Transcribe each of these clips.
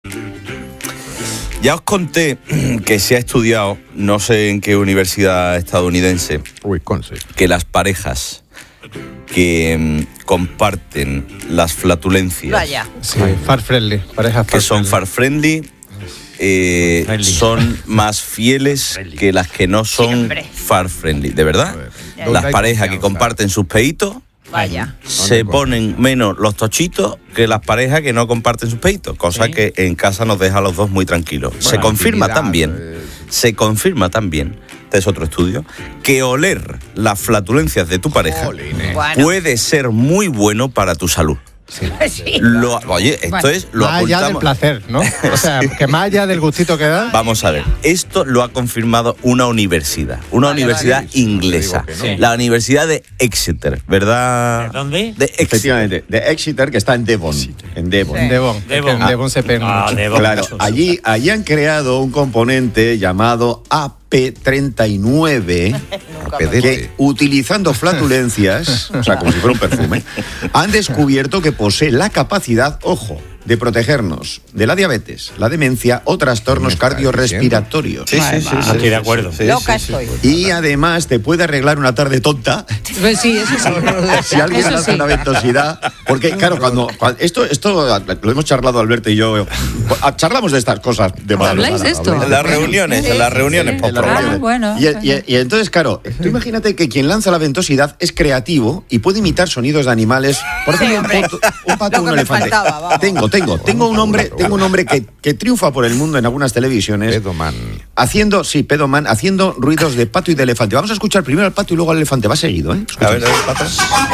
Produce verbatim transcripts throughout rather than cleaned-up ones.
Ya os conté que se ha estudiado, no sé en qué universidad estadounidense, Wisconsin, que las parejas que mm, comparten las flatulencias, Vaya. sí, far friendly, parejas que son far friendly, eh, Friendly. son más fieles que las que no son Siempre. far friendly, ¿de verdad? ¿Dónde Las hay parejas que confianza? comparten sus peitos Vaya. se ponen menos los tochitos que las parejas que no comparten sus peitos, cosa Sí. que en casa nos deja a los dos muy tranquilos. se Bueno, confirma intimidad, también, eh. se confirma también, este es otro estudio, que oler las flatulencias de tu pareja Jolines. Bueno. puede ser muy bueno para tu salud. Sí. Lo, oye, esto Bueno. es lo Más allá del ocultamos. placer, ¿no? O sea, que más allá del gustito que da. Vamos a ver, esto lo ha confirmado una universidad, una Vale, universidad vale. inglesa, Te digo que no. la Universidad de Exeter, ¿verdad? ¿De dónde? De Exeter. Efectivamente, de Exeter, que está en Devon. En Devon. Sí. Devon. Es que Devon. en Devon se pega Ah, mucho. Devon. Claro, Mucho, allí, allí han creado un componente llamado A P treinta y nueve que, utilizando flatulencias, o sea, como si fuera un perfume, han descubierto que posee la capacidad, ojo, de protegernos de la diabetes, la demencia o trastornos estás cardiorrespiratorios. Sí, sí, sí, Ah, sí, estoy sí, de acuerdo. sí, Loca sí, sí. estoy. Y además te puede arreglar una tarde tonta Pues sí, eso sí. si alguien Eso hace sí. una ventosidad. Porque, claro, cuando, cuando- esto, esto lo hemos charlado Alberto y yo. Charlamos de estas cosas de mano ¿Habláis sana, de esto? hablamos En las reuniones, en las reuniones, por En las programa. reuniones. Ah, bueno. Y, y- y entonces, claro, tú imagínate que quien lanza la ventosidad es creativo y puede imitar sonidos de animales. Por Sí, ejemplo, hombre. un pato, un pato, Lo un que me elefante. faltaba, vamos. Tengo, tengo, tengo un hombre, tengo un hombre que, que triunfa por el mundo en algunas televisiones. Pedoman. Haciendo, sí, pedoman, haciendo ruidos de pato y de elefante. Vamos a escuchar primero al pato y luego al elefante. Va seguido, ¿eh? A ver, a ver, patas.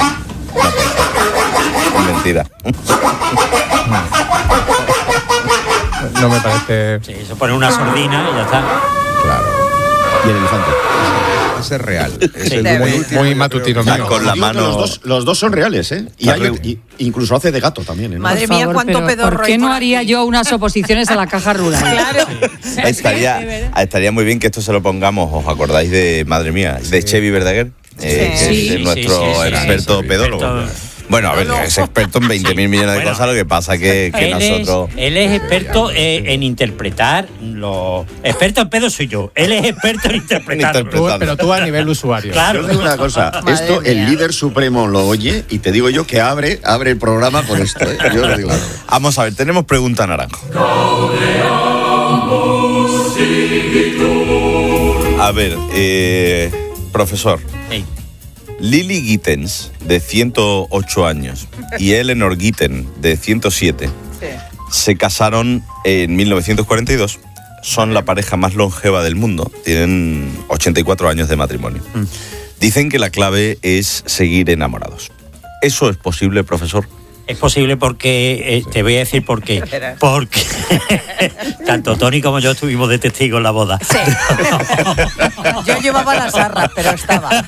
No, mentira. No me parece. Sí, se pone una sordina y ya está. Claro. Y el elefante. Ese es real. Es Sí. el De muy, verdad. muy matutino Está mío. con la Digo que mano- Los dos, los dos son reales, ¿eh? Y, La hay- reu- y- incluso hace de gato también, ¿eh? Madre Por mía, favor, cuánto pero pedorro ¿por hay qué no por haría aquí? yo unas oposiciones a la caja rural? Claro. Estaría, estaría muy bien que esto se lo pongamos, ¿os acordáis de, madre mía, de Chevy Verdaguer? Eh, Sí. que Sí, es sí, nuestro sí, sí, experto sí, pedólogo. experto. Bueno, a ver, es experto en veinte mil millones de Bueno. cosas, lo que pasa que, que él, es, nosotros... él es experto eh, en interpretar los... Experto en pedo soy yo. Él es experto en interpretar. Interpretar. Tú- pero tú a nivel usuario. Claro. Yo os digo una cosa, Madre esto mía. el líder supremo lo oye y te digo yo que abre, abre el programa con esto, ¿eh? Yo lo digo. Vamos a ver, tenemos pregunta naranjo. A ver, eh, profesor, Sí. Lily Gittens, de ciento ocho años, y Eleanor Gitten, de ciento siete, Sí. se casaron en mil novecientos cuarenta y dos. Son la pareja más longeva del mundo. Tienen ochenta y cuatro años de matrimonio. Dicen que la clave es seguir enamorados. ¿Eso es posible, profesor? Es posible porque, eh, te voy a decir por qué. Verás. Porque tanto Tony como yo estuvimos de testigos en la boda. Sí. Yo llevaba las arras, pero estaba.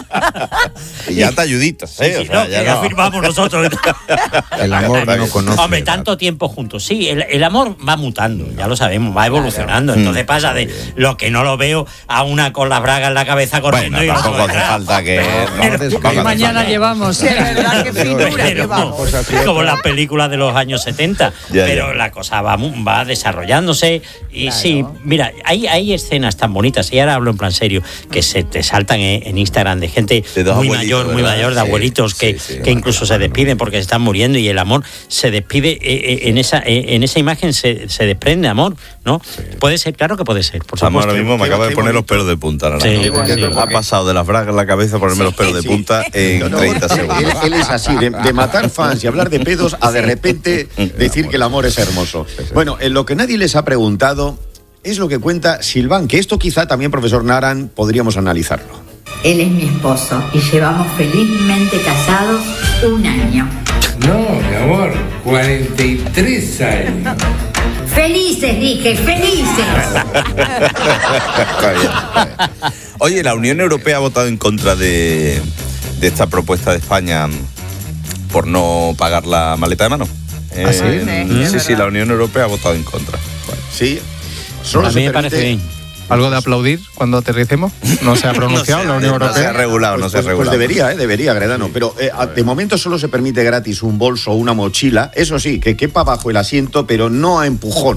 Y ya te ayuditas, ¿eh? Sí, O sea, no, ya que ya no. firmamos nosotros. El amor no conoce. Hombre, edad. tanto tiempo juntos. Sí, el, el amor va mutando, ya lo sabemos, va evolucionando. Entonces Mm. pasa de lo que no lo veo a una con las bragas en la cabeza corriendo Bueno, y tampoco otro hace detrás. falta que... Pero- no, tampoco hace Mañana falta. llevamos. Sí, es verdad, qué finura Pero- llevamos. como las películas de los años setenta. Ya, pero ya. la cosa va, mu- va desarrollándose. Y sí, mira, hay, hay escenas tan bonitas, y ahora hablo en plan serio, que se te saltan en, en Instagram de gente De dos muy abuelitos, mayor, muy ¿verdad? mayor, de Sí, abuelitos sí, que, sí, que bueno, incluso se despiden porque se están muriendo, y el amor se despide eh, eh, en esa eh, en esa imagen, se, se desprende amor, ¿no? Puede ser, claro que puede ser, por Vamos, supuesto. ahora mismo me Qué- acaba de qué poner los bonito. pelos de punta. Naranjo. Sí, Qué bonito, Ha porque- pasado de las bragas en la cabeza a ponerme los pelos de Sí. punta en No, treinta él, segundos. él es así, de, de matar fans y hablar de pedos a de repente decir que el amor es hermoso. Bueno, en lo que nadie les ha preguntado es lo que cuenta Silván, que esto quizá también, profesor Naran, podríamos analizarlo. Él es mi esposo y llevamos felizmente casados un año. No, mi amor, cuarenta y tres años. ¡Felices, dije! ¡Felices! Está bien, está bien. Oye, la Unión Europea ha votado en contra de, de esta propuesta de España por no pagar la maleta de mano. ¿Ah, sí? Eh, Sí, es sí, sí, verdad. la Unión Europea ha votado en contra. Sí, solo A se mí me permite- parece bien. ¿Algo de aplaudir cuando aterricemos? No se ha pronunciado la Unión No se ha Europea. regulado, no Pues, se ha pues- pues regulado. debería, ¿eh? Debería, Gredano. Pero eh, a- de momento solo se permite gratis un bolso o una mochila. Eso sí, que quepa bajo el asiento, pero no a empujón.